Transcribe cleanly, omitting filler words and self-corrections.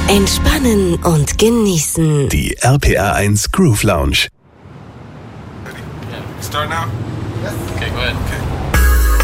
Entspannen und genießen. Die RPR1 Groove Lounge. Start now? Okay, go ahead. Okay.